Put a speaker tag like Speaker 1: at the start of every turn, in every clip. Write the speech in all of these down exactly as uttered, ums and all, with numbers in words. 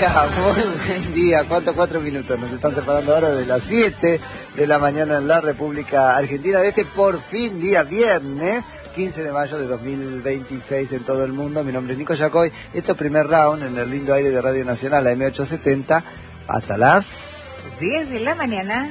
Speaker 1: día, muy buen día. ¿Cuántos cuatro minutos? Nos están separando ahora de las siete de la mañana en la República Argentina de este por fin día viernes, quince de mayo de dos mil veintiséis en todo el mundo. Mi nombre es Nico Yacoy. Esto es primer round en el lindo aire de Radio Nacional, la M ochocientos setenta, hasta las
Speaker 2: diez de la mañana.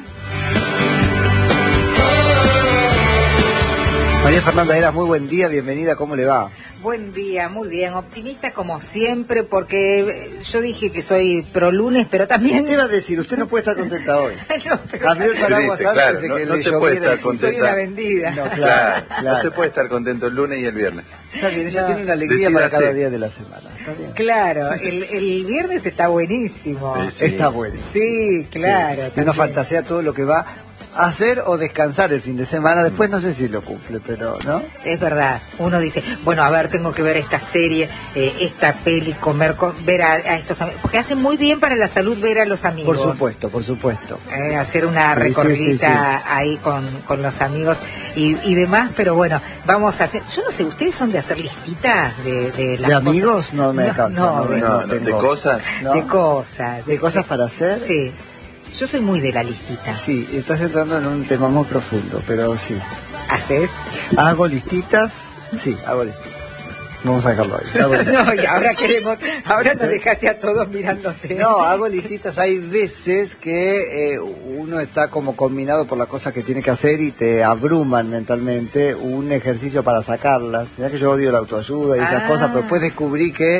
Speaker 1: María Fernanda Eras, muy buen día, bienvenida, ¿cómo le va?
Speaker 2: Buen día, muy bien, optimista como siempre, porque yo dije que soy pro lunes, pero también...
Speaker 1: ¿Qué te iba a decir? Usted no puede estar contenta hoy.
Speaker 2: No, pero...
Speaker 1: Abrió el paraguas
Speaker 3: Triste,
Speaker 1: antes
Speaker 3: claro,
Speaker 1: de
Speaker 3: no,
Speaker 1: que
Speaker 3: no
Speaker 1: le
Speaker 3: se puede estar
Speaker 1: lloviera.
Speaker 3: contenta.
Speaker 2: Soy una vendida.
Speaker 1: No, claro,
Speaker 3: Claro,
Speaker 1: claro.
Speaker 3: no se puede estar contento el lunes y el viernes.
Speaker 1: Está bien, ella
Speaker 2: No.
Speaker 1: tiene una alegría
Speaker 3: Decídase.
Speaker 1: para cada día de la semana. Está bien.
Speaker 2: Claro, el, el viernes está buenísimo.
Speaker 3: Sí, sí.
Speaker 1: Está bueno.
Speaker 2: Sí, claro.
Speaker 1: Sí. Y uno
Speaker 2: también.
Speaker 1: fantasea todo lo que va a hacer o descansar el fin de semana. Después no sé si lo cumple, pero ¿no?
Speaker 2: Es verdad, uno dice, bueno, a ver, tengo que ver esta serie, eh, esta peli, comer, con, ver a, a estos amigos, porque hace muy bien para la salud ver a los amigos.
Speaker 1: Por supuesto, por supuesto.
Speaker 2: Eh, hacer una
Speaker 1: Sí,
Speaker 2: recorridita
Speaker 1: sí, sí, sí.
Speaker 2: ahí con, con los amigos y, y demás, pero bueno, vamos a hacer, yo no sé, ¿ustedes son de hacer listitas de, de las
Speaker 1: ¿De
Speaker 2: cosas?
Speaker 1: amigos? No me
Speaker 2: No,
Speaker 1: alcanza.
Speaker 2: no,
Speaker 1: no,
Speaker 2: de-
Speaker 1: no
Speaker 3: No, no, de
Speaker 1: tengo.
Speaker 3: cosas.
Speaker 1: ¿No?
Speaker 2: de cosas.
Speaker 1: ¿De cosas para hacer?
Speaker 2: Sí, yo soy muy de la listita.
Speaker 1: Sí, estás entrando en un tema muy profundo, pero sí.
Speaker 2: ¿Haces?
Speaker 1: ¿Hago listitas? Sí, hago listitas. Vamos a dejarlo ahí. Hago listitas.
Speaker 2: No, y ahora queremos, ahora nos dejaste a todos mirándote.
Speaker 1: No, hago listitas. Hay veces que eh, uno está como combinado por las cosas que tiene que hacer y te abruman mentalmente. Un ejercicio para sacarlas. Mirá que yo odio la autoayuda y esas
Speaker 2: Ah.
Speaker 1: cosas, pero después descubrí que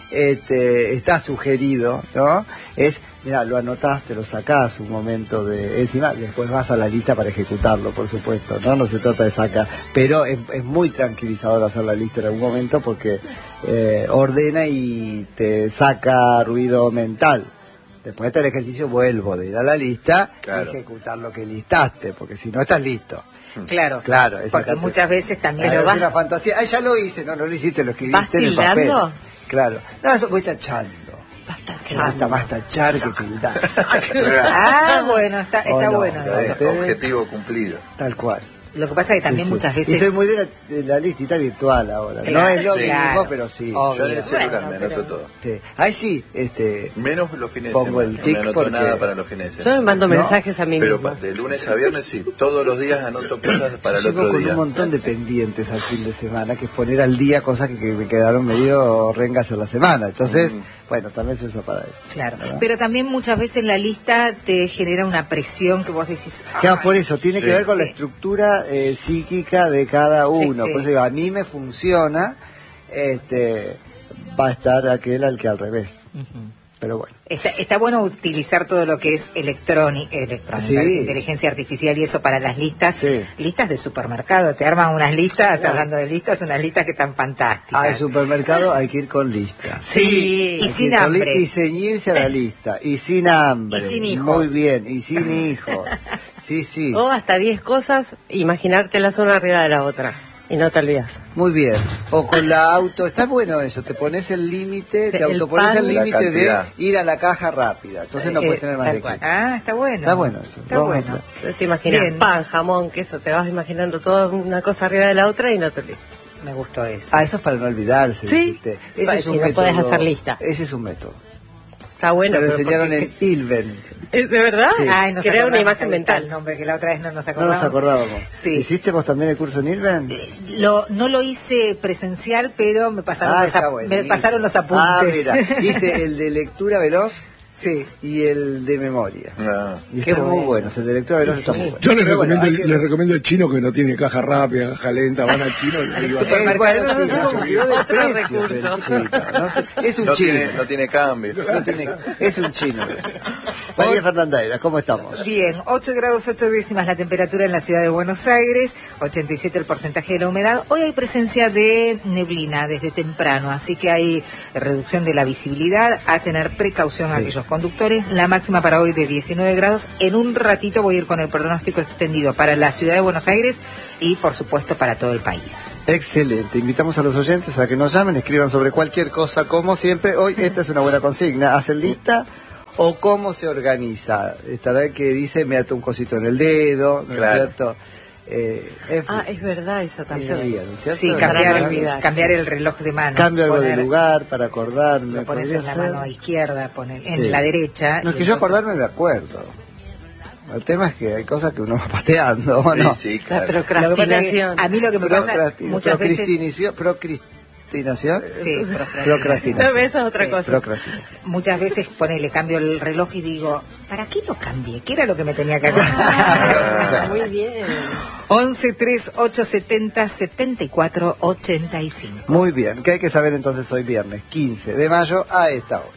Speaker 1: este, está sugerido, ¿no? Es, mira, lo anotás, te lo sacás un momento de... Encima, después vas a la lista para ejecutarlo, por supuesto, ¿no? No se trata de sacar. Pero es, es muy tranquilizador hacer la lista en algún momento porque eh, ordena y te saca ruido mental. Después de este ejercicio vuelvo de ir a la lista
Speaker 3: Claro.
Speaker 1: y ejecutar lo que listaste, porque si no estás listo.
Speaker 2: Claro,
Speaker 1: Claro, esa
Speaker 2: porque
Speaker 1: cate-
Speaker 2: muchas veces también
Speaker 1: Claro,
Speaker 2: lo
Speaker 1: es
Speaker 2: vas...
Speaker 1: una fantasía. Ah, ya lo hice, no, no lo hiciste, lo escribiste
Speaker 4: ¿Vas
Speaker 1: en el papel.
Speaker 4: tildando?
Speaker 1: Claro. No, eso voy tachando.
Speaker 4: Vas
Speaker 1: Me
Speaker 4: tachando.
Speaker 1: gusta más tachar que tildar.
Speaker 2: Ah, bueno, está,
Speaker 1: Oh,
Speaker 2: está
Speaker 1: no,
Speaker 2: bueno
Speaker 1: no,
Speaker 2: eso.
Speaker 1: Ustedes-
Speaker 3: Objetivo cumplido.
Speaker 1: Tal cual.
Speaker 2: Lo que pasa es que también
Speaker 1: Sí, sí.
Speaker 2: muchas
Speaker 1: Y
Speaker 2: veces...
Speaker 1: soy muy de la, de la listita virtual ahora.
Speaker 2: Claro,
Speaker 1: no es lo
Speaker 3: sí.
Speaker 1: mismo,
Speaker 2: claro.
Speaker 1: pero sí.
Speaker 2: Obvio.
Speaker 3: Yo en el celular
Speaker 2: Bueno,
Speaker 3: me
Speaker 2: pero-
Speaker 3: anoto todo.
Speaker 1: Sí. Ahí sí, este...
Speaker 3: Menos los fines de
Speaker 1: Pongo
Speaker 3: semana.
Speaker 1: el
Speaker 3: No
Speaker 1: tic
Speaker 3: me anoto
Speaker 1: porque-
Speaker 3: nada para los fines de
Speaker 4: Yo
Speaker 3: semana.
Speaker 4: me mando
Speaker 1: ¿No?
Speaker 4: mensajes a mí
Speaker 3: Pero
Speaker 4: mismo.
Speaker 3: pa- de lunes a viernes sí. Todos los días anoto cosas para el
Speaker 1: Llego
Speaker 3: otro
Speaker 1: con
Speaker 3: día.
Speaker 1: un montón de pendientes al fin de semana, que es poner al día cosas que, que me quedaron medio rengas en la semana. Entonces,
Speaker 3: Mm.
Speaker 1: bueno, también se usa para eso.
Speaker 2: Claro,
Speaker 1: ¿verdad?
Speaker 2: pero también muchas veces la lista te genera una presión que vos decís...
Speaker 1: Claro,
Speaker 2: "Ay".
Speaker 1: por eso, tiene
Speaker 3: Sí.
Speaker 1: que ver con la
Speaker 2: Sí.
Speaker 1: estructura eh, psíquica de cada uno.
Speaker 2: sí.
Speaker 1: Por eso digo, a mí me funciona, este, va a estar aquel al que al revés.
Speaker 2: Ujú.
Speaker 1: Pero bueno.
Speaker 2: Está, está bueno utilizar todo lo que es electrónica, electrónica,
Speaker 1: Sí.
Speaker 2: inteligencia artificial y eso para las listas,
Speaker 1: Sí.
Speaker 2: listas de supermercado. Te arman unas listas,
Speaker 1: Claro.
Speaker 2: hablando de listas, unas listas que están fantásticas.
Speaker 1: Al supermercado hay que ir con lista.
Speaker 2: Sí, y
Speaker 1: Hay
Speaker 2: sin
Speaker 1: que ir con
Speaker 2: hambre.
Speaker 1: li- Y ceñirse a la lista. Y sin hambre.
Speaker 2: Y sin hijos.
Speaker 1: Muy bien. Y sin hijos. Sí, sí.
Speaker 4: O hasta diez cosas, imaginártelas una arriba de la otra. Y no te olvidas.
Speaker 1: Muy bien. O con la auto, está bueno eso, te pones el límite, te
Speaker 4: El
Speaker 1: autopones
Speaker 4: pan.
Speaker 1: el
Speaker 3: La
Speaker 1: límite de
Speaker 3: cantidad.
Speaker 1: ir a la caja rápida. Entonces no
Speaker 4: Eh,
Speaker 1: puedes tener más
Speaker 4: tal
Speaker 1: de
Speaker 4: cual.
Speaker 1: quince.
Speaker 2: Ah, está bueno.
Speaker 1: Está bueno eso.
Speaker 2: Está
Speaker 1: Vamos a
Speaker 2: bueno.
Speaker 1: ver.
Speaker 4: Te imaginas
Speaker 2: Bien.
Speaker 4: pan, jamón, queso, te vas imaginando toda una cosa arriba de la otra y no te olvidas.
Speaker 2: Me gustó eso.
Speaker 1: Ah, eso es para no olvidarse.
Speaker 4: Sí.
Speaker 1: dijiste. Ese
Speaker 4: Pues
Speaker 1: es
Speaker 4: si
Speaker 1: un
Speaker 4: no
Speaker 1: método.
Speaker 4: podés hacer lista.
Speaker 1: Ese es un método.
Speaker 4: Está bueno.
Speaker 1: Me lo
Speaker 4: pero
Speaker 1: enseñaron
Speaker 4: porque-
Speaker 1: en Ilven.
Speaker 4: ¿Es ¿De verdad?
Speaker 1: Sí.
Speaker 2: Ay, nos
Speaker 4: Crea una
Speaker 2: acordamos
Speaker 4: imagen
Speaker 2: el
Speaker 4: mental.
Speaker 2: nombre que la otra vez no nos
Speaker 1: No
Speaker 2: acordamos.
Speaker 1: nos acordábamos.
Speaker 2: Sí.
Speaker 1: ¿Hiciste vos también el curso en Ilven?
Speaker 2: Lo, no lo hice presencial, pero me pasaron,
Speaker 1: Ah,
Speaker 2: los,
Speaker 1: está
Speaker 2: ap-
Speaker 1: buenísimo.
Speaker 2: me pasaron los apuntes.
Speaker 1: Ah, mira, hice el de lectura veloz
Speaker 2: Sí.
Speaker 1: y el de memoria.
Speaker 3: Ah.
Speaker 1: Y
Speaker 2: Qué
Speaker 1: están muy
Speaker 2: bueno.
Speaker 1: buenos, el de lectura veloz está
Speaker 2: Sí.
Speaker 1: muy bueno.
Speaker 5: Yo les
Speaker 1: Pero bueno,
Speaker 5: recomiendo,
Speaker 1: hay
Speaker 5: el,
Speaker 1: que-
Speaker 5: les recomiendo el chino que no tiene caja rápida, caja lenta, van al chino y ahí va.
Speaker 2: supermercado
Speaker 1: Eh, bueno, no,
Speaker 2: chino.
Speaker 1: no, subió de
Speaker 4: Otro
Speaker 1: precio,
Speaker 4: recurso.
Speaker 1: el chino, no sé, es un
Speaker 3: No
Speaker 1: chino.
Speaker 3: tiene, no tiene cambio.
Speaker 1: No tiene- es un chino. María Fernanda Eras, ¿cómo estamos?
Speaker 2: Bien, ocho grados ocho décimas la temperatura en la ciudad de Buenos Aires, ochenta y siete el porcentaje de la humedad. Hoy hay presencia de neblina desde temprano, así que hay reducción de la visibilidad, a tener precaución
Speaker 1: Sí.
Speaker 2: aquellos conductores. La máxima para hoy de diecinueve grados. En un ratito voy a ir con el pronóstico extendido para la ciudad de Buenos Aires y por supuesto para todo el país.
Speaker 1: Excelente, invitamos a los oyentes a que nos llamen, escriban sobre cualquier cosa, como siempre. Hoy esta es una buena consigna, ¿hacen lista o cómo se organiza? Estará el que dice, me ato un cosito en el dedo, ¿no es
Speaker 3: Claro.
Speaker 1: cierto? Eh, es,
Speaker 4: Ah, es verdad esa
Speaker 1: es
Speaker 4: también.
Speaker 1: bien, ¿cierto?
Speaker 2: Sí,
Speaker 1: No,
Speaker 2: cambiar,
Speaker 4: no olvidar,
Speaker 2: cambiar
Speaker 4: sí.
Speaker 2: el reloj de mano.
Speaker 1: Cambio algo de
Speaker 2: Poner-
Speaker 1: lugar para acordarme.
Speaker 2: Lo pones en la
Speaker 1: podría ser.
Speaker 2: mano izquierda, poner, en
Speaker 1: Sí.
Speaker 2: la derecha.
Speaker 1: No, es
Speaker 2: y
Speaker 1: que yo
Speaker 2: entonces-
Speaker 1: acordarme me acuerdo. El tema es que hay cosas que uno va pateando, ¿o no?
Speaker 3: Sí, sí,
Speaker 4: La
Speaker 3: claro.
Speaker 2: Lo que pasa es que
Speaker 4: procrastinación.
Speaker 2: a mí lo que me pasa
Speaker 1: Procrasti-
Speaker 2: muchas veces...
Speaker 1: procrastinación, procrastinación.
Speaker 2: Sí,
Speaker 1: Procrastinación.
Speaker 4: No, eso es otra
Speaker 2: Sí.
Speaker 4: cosa.
Speaker 1: Procrastinación.
Speaker 2: Muchas veces ponele, cambio el reloj y digo, ¿para qué lo cambié? ¿Qué era lo que me tenía que
Speaker 4: Ah,
Speaker 2: acordar?
Speaker 4: muy bien.
Speaker 2: once, tres, ocho, setenta, setenta y cuatro, ochenta y cinco.
Speaker 1: Muy bien, ¿qué hay que saber entonces hoy viernes quince de mayo a esta hora?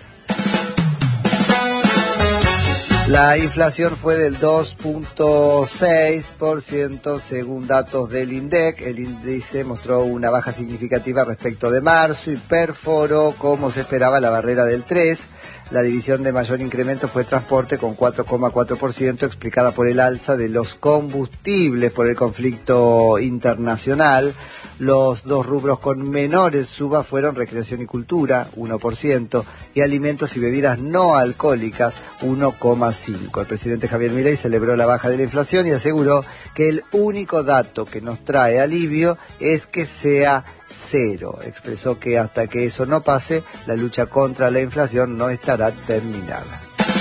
Speaker 1: La inflación fue del dos punto seis por ciento según datos del INDEC. El índice mostró una baja significativa respecto de marzo y perforó, como se esperaba, la barrera del tres. La división de mayor incremento fue transporte con cuatro coma cuatro por ciento, explicada por el alza de los combustibles por el conflicto internacional. Los dos rubros con menores suba fueron recreación y cultura, uno por ciento, y alimentos y bebidas no alcohólicas, uno coma cinco por ciento. El presidente Javier Milei celebró la baja de la inflación y aseguró que el único dato que nos trae alivio es que sea cero. Expresó que hasta que eso no pase, la lucha contra la inflación no estará terminada.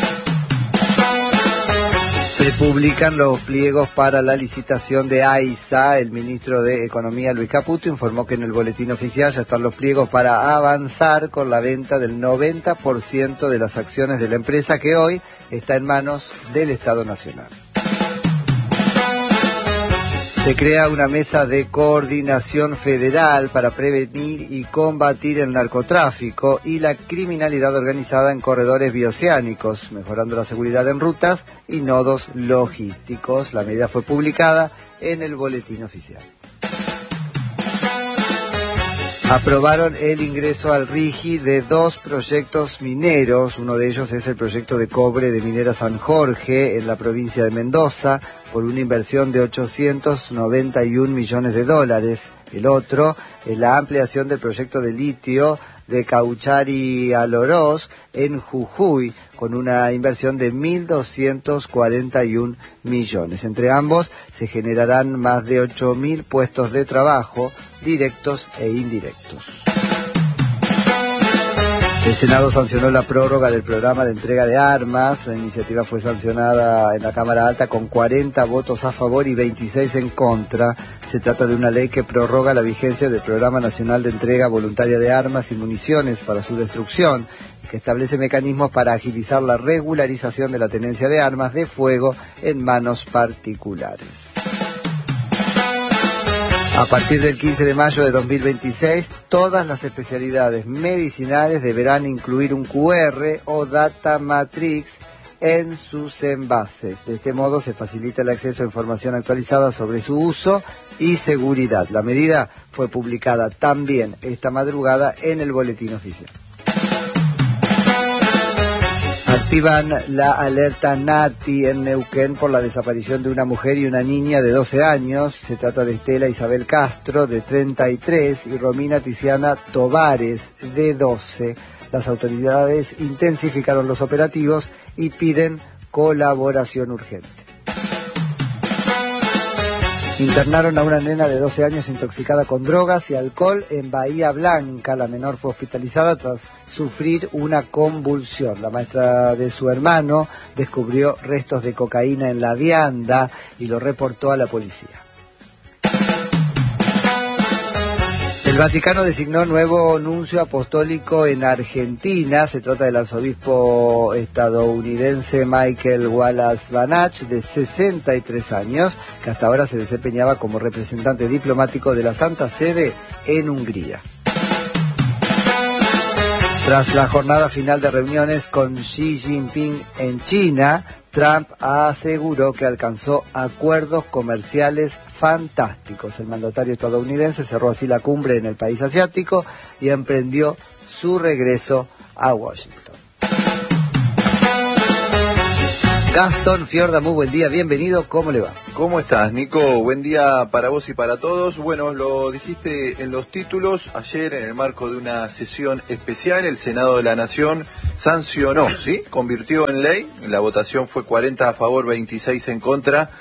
Speaker 1: Se publican los pliegos para la licitación de AISA. El ministro de Economía, Luis Caputo, informó que en el boletín oficial ya están los pliegos para avanzar con la venta del noventa por ciento de las acciones de la empresa, que hoy está en manos del Estado Nacional. Se crea una mesa de coordinación federal para prevenir y combatir el narcotráfico y la criminalidad organizada en corredores bioceánicos, mejorando la seguridad en rutas y nodos logísticos. La medida fue publicada en el boletín oficial. Aprobaron el ingreso al RIGI de dos proyectos mineros. Uno de ellos es el proyecto de cobre de Minera San Jorge en la provincia de Mendoza por una inversión de ochocientos noventa y un millones de dólares. El otro es la ampliación del proyecto de litio de Cauchari a Lorós en Jujuy con una inversión de mil doscientos cuarenta y un millones. Entre ambos se generarán más de ocho mil puestos de trabajo directos e indirectos. El Senado sancionó la prórroga del programa de entrega de armas. La iniciativa fue sancionada en la Cámara Alta con cuarenta votos a favor y veintiséis en contra. Se trata de una ley que prorroga la vigencia del Programa Nacional de Entrega Voluntaria de Armas y Municiones para su destrucción, que establece mecanismos para agilizar la regularización de la tenencia de armas de fuego en manos particulares. A partir del quince de mayo de dos mil veintiséis, todas las especialidades medicinales deberán incluir un cu erre o data matrix en sus envases. De este modo se facilita el acceso a información actualizada sobre su uso y seguridad. La medida fue publicada también esta madrugada en el boletín oficial. Activan la alerta Nati en Neuquén por la desaparición de una mujer y una niña de doce años. Se trata de Estela Isabel Castro, de treinta y tres, y Romina Tiziana Tovares, de doce. Las autoridades intensificaron los operativos y piden colaboración urgente. Internaron a una nena de doce años intoxicada con drogas y alcohol en Bahía Blanca. La menor fue hospitalizada tras sufrir una convulsión. La maestra de su hermano descubrió restos de cocaína en la vianda y lo reportó a la policía. El Vaticano designó nuevo nuncio apostólico en Argentina. Se trata del arzobispo estadounidense Michael Wallace Banach, de sesenta y tres años, que hasta ahora se desempeñaba como representante diplomático de la Santa Sede en Hungría. Tras la jornada final de reuniones con Xi Jinping en China, Trump aseguró que alcanzó acuerdos comerciales fantásticos. El mandatario estadounidense cerró así la cumbre en el país asiático y emprendió su regreso a Washington. Gastón Fiorda, muy buen día, bienvenido, ¿cómo le va?
Speaker 3: ¿Cómo estás, Nico? Buen día para vos y para todos. Bueno, lo dijiste en los títulos. Ayer, en el marco de una sesión especial, el Senado de la Nación sancionó, ¿sí? Convirtió en ley. La votación fue cuarenta a favor, veintiséis en contra.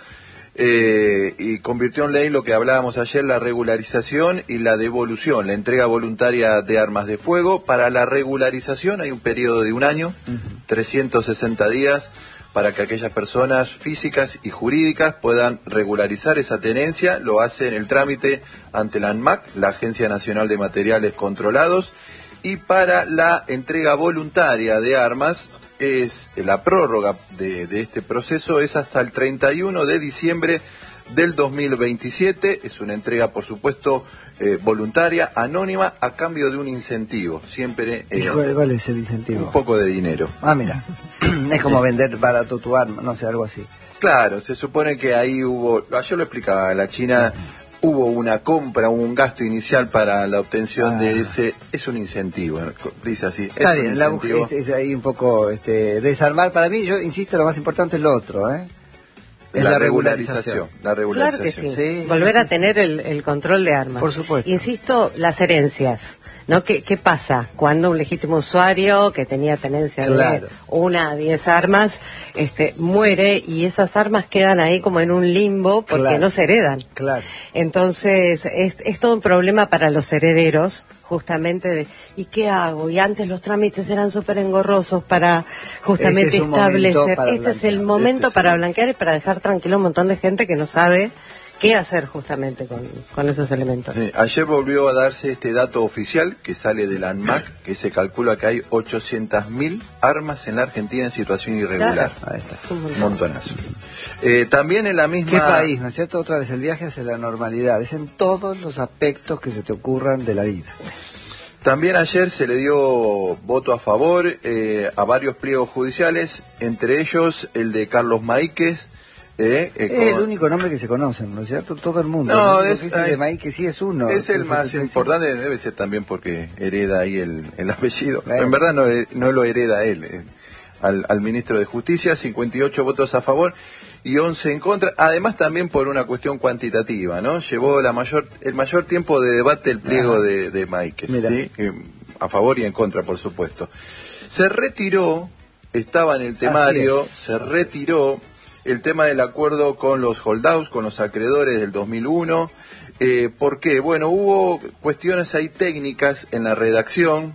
Speaker 3: eh, y convirtió en ley lo que hablábamos ayer, la regularización y la devolución, la entrega voluntaria de armas de fuego. Para la regularización hay un periodo de un año, uh-huh. trescientos sesenta días, para que aquellas personas físicas y jurídicas puedan regularizar esa tenencia. Lo hace en el trámite ante la ANMAC, la Agencia Nacional de Materiales Controlados. Y para la entrega voluntaria de armas, es la prórroga de, de este proceso es hasta el treinta y uno de diciembre del dos mil veintisiete. Es una entrega, por supuesto, eh, voluntaria, anónima, a cambio de un incentivo. Siempre eh,
Speaker 1: ¿Cuál, ¿Cuál es el incentivo?
Speaker 3: Un poco de dinero.
Speaker 1: Ah, mira. Es como vender barato tu arma, no sé, algo así.
Speaker 3: Claro, se supone que ahí hubo, ayer lo explicaba, la China hubo una compra, un gasto inicial para la obtención ah. de ese, es un incentivo, dice así.
Speaker 1: Está
Speaker 3: es
Speaker 1: bien, la mujer es, es ahí un poco este, desarmar. Para mí, yo insisto, lo más importante es lo otro, ¿eh? Es
Speaker 3: la,
Speaker 1: la
Speaker 3: regularización,
Speaker 1: regularización.
Speaker 3: La regularización.
Speaker 4: Claro que sí.
Speaker 1: sí
Speaker 4: Volver
Speaker 1: sí,
Speaker 4: a
Speaker 1: sí,
Speaker 4: tener
Speaker 1: sí.
Speaker 4: El, el control de armas.
Speaker 1: Por supuesto.
Speaker 4: Insisto, las herencias, ¿no? ¿Qué, qué pasa cuando un legítimo usuario que tenía tenencia
Speaker 1: claro.
Speaker 4: de una a diez armas este, muere y esas armas quedan ahí como en un limbo porque
Speaker 1: claro.
Speaker 4: no se heredan?
Speaker 1: Claro.
Speaker 4: Entonces, es, es todo un problema para los herederos, justamente de, ¿y qué hago? Y antes los trámites eran súper engorrosos para justamente
Speaker 1: este es
Speaker 4: establecer.
Speaker 1: Para
Speaker 4: este
Speaker 1: blanquear.
Speaker 4: es el momento
Speaker 3: este
Speaker 4: para
Speaker 3: el...
Speaker 4: blanquear y para dejar tranquilo a un montón de gente que no sabe qué hacer justamente con, con esos elementos.
Speaker 3: Sí, ayer volvió a darse este dato oficial que sale de la ANMAC, que se calcula que hay ochocientas mil armas en la Argentina en situación irregular.
Speaker 4: Claro.
Speaker 1: Ahí está.
Speaker 4: Es un montón.
Speaker 3: Montonazo. Eh, también en la misma...
Speaker 1: ¿Qué país, no es cierto? Otra vez el viaje hacia la normalidad. Es en todos los aspectos que se te ocurran de la vida.
Speaker 3: También ayer se le dio voto a favor eh, a varios pliegos judiciales, entre ellos el de Carlos Maíquez. Eh, eh,
Speaker 1: es
Speaker 3: con...
Speaker 1: el único nombre que se conocen, ¿no es cierto? Todo el mundo.
Speaker 3: No,
Speaker 1: es,
Speaker 3: es,
Speaker 1: el de Maíquez sí es uno.
Speaker 3: Es el
Speaker 1: es
Speaker 3: más
Speaker 1: el
Speaker 3: importante, debe ser también porque hereda ahí el, el apellido.
Speaker 1: Bueno.
Speaker 3: En verdad no, no lo hereda él, eh, al, al ministro de Justicia, cincuenta y ocho votos a favor y once en contra, además también por una cuestión cuantitativa, ¿no? Llevó la mayor el mayor tiempo de debate el pliego ah. de, de Maíquez, ¿sí? Eh, a favor y en contra, por supuesto. Se retiró, estaba en el temario, se retiró el tema del acuerdo con los holdouts, con los acreedores del dos mil uno. Eh, ¿Por qué? Bueno, hubo cuestiones ahí técnicas en la redacción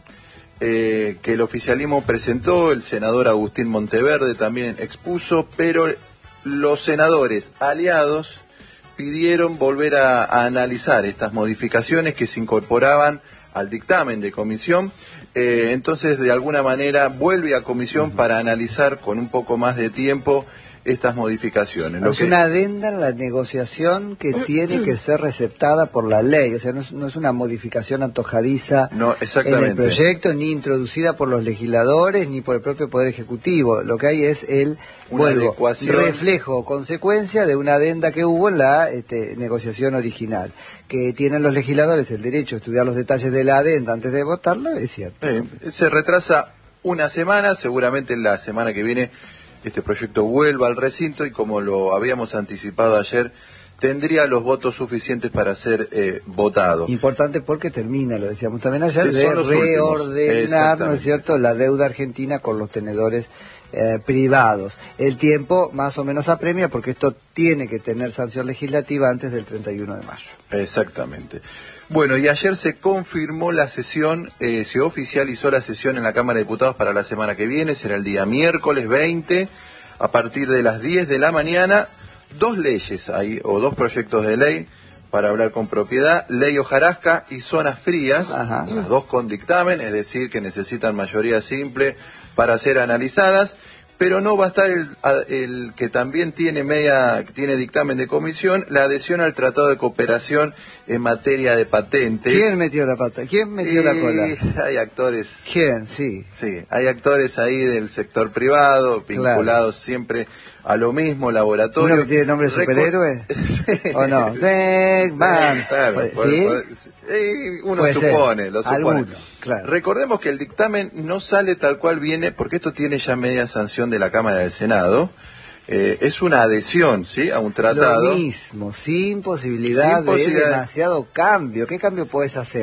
Speaker 3: eh, que el oficialismo presentó, el senador Agustín Monteverde también expuso, pero los senadores aliados pidieron volver a, a analizar estas modificaciones que se incorporaban al dictamen de comisión. Eh, entonces, de alguna manera, vuelve a comisión uh-huh. para analizar con un poco más de tiempo estas modificaciones.
Speaker 1: Lo es que... una adenda en la negociación que tiene que ser receptada por la ley, o sea, no es, no es una modificación antojadiza
Speaker 3: no, exactamente.
Speaker 1: en el proyecto, ni introducida por los legisladores, ni por el propio Poder Ejecutivo. Lo que hay es el vuelvo, reflejo o consecuencia de una adenda que hubo en la este, negociación original. Que tienen los legisladores el derecho a estudiar los detalles de la adenda antes de votarlo, es cierto.
Speaker 3: Eh, se retrasa una semana, seguramente la semana que viene este proyecto vuelva al recinto y, como lo habíamos anticipado ayer, tendría los votos suficientes para ser eh, votado.
Speaker 1: Importante porque termina, lo decíamos también ayer, de reordenar, ¿no es cierto?, la deuda argentina con los tenedores eh, privados. El tiempo más o menos apremia porque esto tiene que tener sanción legislativa antes del treinta y uno de mayo.
Speaker 3: Exactamente. Bueno, y ayer se confirmó la sesión, eh, se oficializó la sesión en la Cámara de Diputados para la semana que viene, será el día miércoles veinte, a partir de las diez de la mañana, dos leyes ahí, o dos proyectos de ley, para hablar con propiedad, ley hojarasca y zonas frías, Ajá. las dos con dictamen, es decir, que necesitan mayoría simple para ser analizadas. Pero no va a estar el, el que también tiene media, tiene dictamen de comisión, la adhesión al Tratado de Cooperación en materia de patentes.
Speaker 1: ¿Quién metió la pata? ¿Quién metió
Speaker 3: y
Speaker 1: la cola?
Speaker 3: Hay actores.
Speaker 1: ¿Quién? Sí.
Speaker 3: Sí, hay actores ahí del sector privado, vinculados claro. siempre a lo mismo, laboratorio.
Speaker 1: ¿Uno que tiene nombre de superhéroe? Sí. ¿O no? Sí, man.
Speaker 3: Claro,
Speaker 1: ¿Sí?
Speaker 3: por, por, eh, uno
Speaker 1: Puede
Speaker 3: supone,
Speaker 1: ser.
Speaker 3: lo supone.
Speaker 1: Alguno, claro.
Speaker 3: Recordemos que el dictamen no sale tal cual viene, porque esto tiene ya media sanción de la Cámara del Senado. Eh, es una adhesión, ¿sí?, a un tratado.
Speaker 1: Lo mismo, sin posibilidad, sin posibilidad de demasiado cambio. ¿Qué cambio puedes hacer?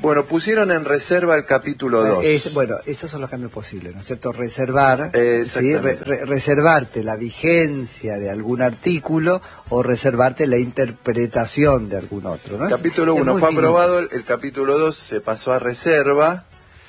Speaker 3: Bueno, pusieron en reserva el capítulo dos.
Speaker 1: Es, bueno, estos son los cambios posibles, ¿no es cierto? Reservar,
Speaker 3: Eh,
Speaker 1: ¿sí? Re- re- reservarte la vigencia de algún artículo o reservarte la interpretación de algún otro, ¿no?
Speaker 3: El capítulo
Speaker 1: Es
Speaker 3: uno
Speaker 1: muy
Speaker 3: fue
Speaker 1: finito.
Speaker 3: aprobado, el, el capítulo dos se pasó a reserva,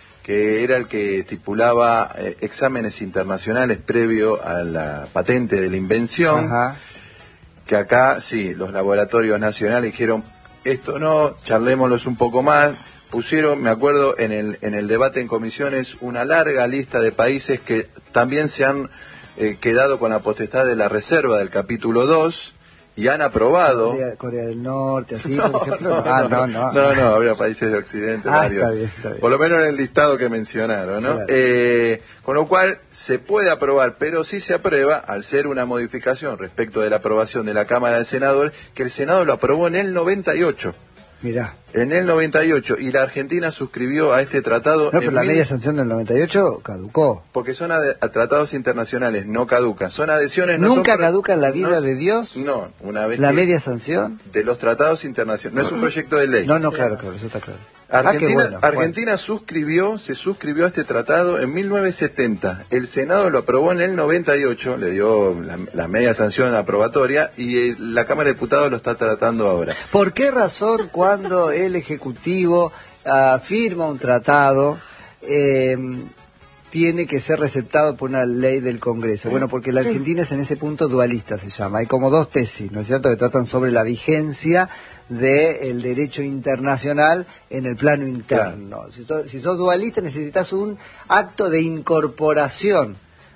Speaker 3: que era el que estipulaba eh, exámenes internacionales previo a la patente de la invención.
Speaker 1: Ajá.
Speaker 3: Que acá, sí, los laboratorios nacionales dijeron, esto no, charlémoslos un poco más. Pusieron, me acuerdo, en el, en el debate en comisiones, una larga lista de países que también se han eh, quedado con la potestad de la reserva del capítulo dos y han aprobado.
Speaker 1: Corea, Corea del Norte, así,
Speaker 3: No,
Speaker 1: por ejemplo.
Speaker 3: no,
Speaker 1: ah,
Speaker 3: no,
Speaker 1: no, no.
Speaker 3: no, no, había países de Occidente,
Speaker 1: Ah,
Speaker 3: varios.
Speaker 1: está bien, está bien.
Speaker 3: Por lo menos en el listado que mencionaron, ¿no?
Speaker 1: Claro.
Speaker 3: Eh, con lo cual, se puede aprobar, pero sí se aprueba, al ser una modificación respecto de la aprobación de la Cámara de Senadores, que el Senado lo aprobó en el noventa y ocho.
Speaker 1: Mirá.
Speaker 3: En el noventa y ocho, y la Argentina suscribió a este tratado.
Speaker 1: No, pero
Speaker 3: en
Speaker 1: la
Speaker 3: mil-
Speaker 1: media sanción del noventa y ocho caducó.
Speaker 3: Porque son ade- a tratados internacionales, no caducan. Son adhesiones. No
Speaker 1: ¿Nunca
Speaker 3: son pro-
Speaker 1: caduca en la vida
Speaker 3: no-
Speaker 1: de Dios
Speaker 3: No, una vez
Speaker 1: la
Speaker 3: que-
Speaker 1: media sanción?
Speaker 3: de los tratados internacionales. No es un proyecto de ley.
Speaker 1: No, no, claro, claro, eso está claro.
Speaker 3: Argentina,
Speaker 1: ah, qué bueno,
Speaker 3: Argentina suscribió, se suscribió a este tratado en mil novecientos setenta. El Senado lo aprobó en el noventa y ocho, le dio la, la media sanción aprobatoria y eh, la Cámara de Diputados lo está tratando ahora.
Speaker 1: Bueno. ¿Por qué razón cuando el Ejecutivo ah, firma un tratado eh, tiene que ser receptado por una ley del Congreso? Bueno, porque la Argentina es en ese punto dualista, se llama. Hay como dos tesis, ¿no es cierto?, que tratan sobre la vigencia del derecho internacional en el plano interno. Claro. Si, sos, si sos dualista necesitas un acto de incorporación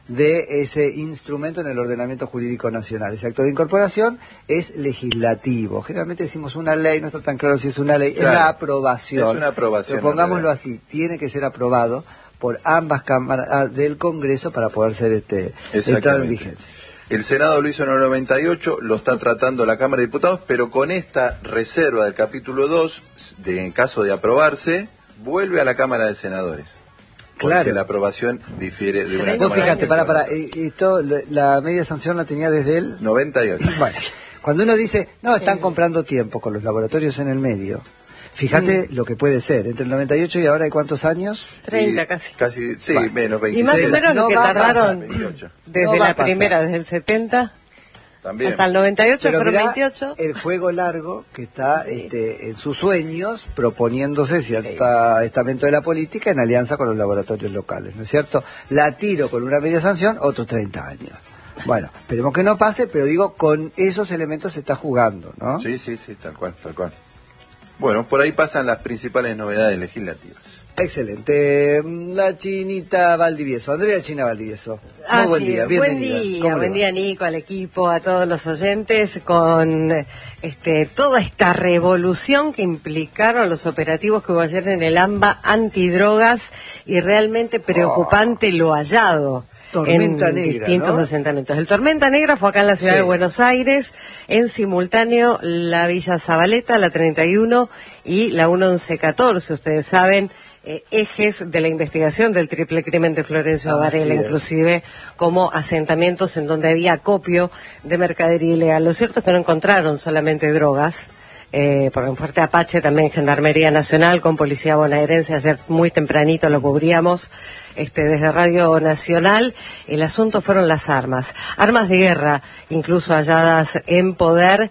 Speaker 1: de ese instrumento en el ordenamiento jurídico nacional. Ese acto de incorporación es legislativo. Generalmente decimos una ley, no está tan claro si es una ley, claro, es la aprobación.
Speaker 3: Es una aprobación.
Speaker 1: Pero pongámoslo así, tiene que ser aprobado por ambas cámaras del Congreso para poder ser este entrado en vigencia.
Speaker 3: El Senado lo hizo en el noventa y ocho, lo está tratando la Cámara de Diputados, pero con esta reserva del capítulo dos, de, en caso de aprobarse, vuelve a la Cámara de Senadores. Claro. Porque la aprobación difiere de una
Speaker 1: Vos
Speaker 3: Cámara.
Speaker 1: Fíjate, para, para, esto, la media sanción la tenía desde el
Speaker 3: noventa y ocho.
Speaker 1: Bueno, cuando uno dice, no, están comprando tiempo con los laboratorios en el medio. Fíjate mm. lo que puede ser, entre el noventa y ocho y ahora hay cuántos años?
Speaker 4: treinta y, casi.
Speaker 3: Casi, sí, bueno, menos veintiséis.
Speaker 4: Y más o menos
Speaker 1: no
Speaker 4: lo que tardaron
Speaker 3: veintiocho.
Speaker 4: desde
Speaker 1: no
Speaker 4: la primera, desde el setenta
Speaker 3: también
Speaker 4: hasta el noventa y ocho,
Speaker 1: pero
Speaker 4: fueron
Speaker 1: mirá
Speaker 4: veintiocho.
Speaker 1: El juego largo que está sí. este, en sus sueños proponiéndose cierto sí. estamento de la política en alianza con los laboratorios locales, ¿no es cierto? La tiro con una media sanción, otros treinta años. Bueno, esperemos que no pase, pero digo, con esos elementos se está jugando, ¿no?
Speaker 3: Sí, sí, sí, tal cual, tal cual. Bueno, por ahí pasan las principales novedades legislativas.
Speaker 1: Excelente. La Chinita Valdivieso, Andrea China Valdivieso. Muy
Speaker 4: ah,
Speaker 1: buen
Speaker 4: sí,
Speaker 1: día,
Speaker 4: buen
Speaker 1: bienvenida.
Speaker 4: día, buen día Nico, al equipo, a todos los oyentes, con este, toda esta revolución que implicaron los operativos que hubo ayer en el AMBA antidrogas y realmente preocupante oh. lo hallado.
Speaker 1: Tormenta
Speaker 4: en
Speaker 1: Negra,
Speaker 4: distintos
Speaker 1: ¿no?
Speaker 4: asentamientos. El Tormenta Negra fue acá en la ciudad sí. de Buenos Aires, en simultáneo la Villa Zabaleta, la treinta y uno y la once catorce, ustedes saben, eh, ejes de la investigación del triple crimen de Florencio ah, Varela, sí, inclusive como asentamientos en donde había acopio de mercadería ilegal. Lo cierto es que no encontraron solamente drogas, Eh, porque en Fuerte Apache también Gendarmería Nacional con Policía Bonaerense, ayer muy tempranito lo cubríamos este, desde Radio Nacional. El asunto fueron las armas, armas de guerra, incluso halladas en poder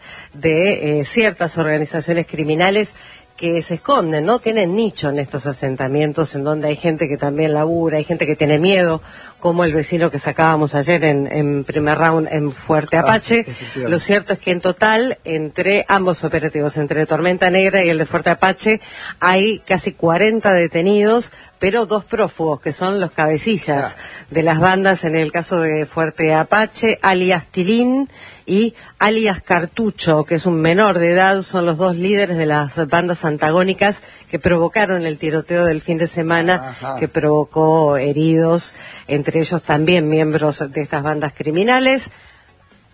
Speaker 4: de eh, ciertas organizaciones criminales que se esconden, ¿no? Tienen nicho en estos asentamientos en donde hay gente que también labura, hay gente que tiene miedo, como el vecino que sacábamos ayer en, en primer round en Fuerte Apache. Ah, lo cierto es que en total, entre ambos operativos, entre Tormenta Negra y el de Fuerte Apache, hay casi cuarenta detenidos, pero dos prófugos, que son los cabecillas ah. de las bandas, en el caso de Fuerte Apache, alias Tilín y alias Cartucho, que es un menor de edad, son los dos líderes de las bandas antagónicas que provocaron el tiroteo del fin de semana, Ajá. que provocó heridos, entre ellos también miembros de estas bandas criminales.